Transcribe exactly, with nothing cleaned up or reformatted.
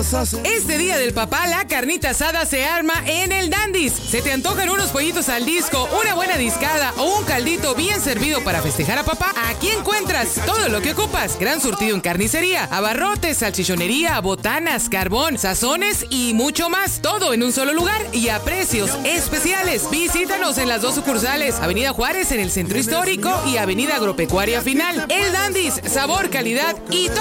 vas a hacer? Este día del papá, la carnita asada se arma en el Dandy's. ¿Se te antojan unos pollitos al disco, una buena discada o un caldito bien servido para festejar a papá? Aquí encuentras todo lo que ocupas. Gran surtido en carnicería, abarrotes, salchichonería, botanas, carbón, sazones y mucho más. Todo en un solo lugar y a precios especiales. Visítanos en las dos sucursales, Avenida Juárez en el Centro Histórico y Avenida Agropecuaria Final. El Dandy's, sabor, calidad y todo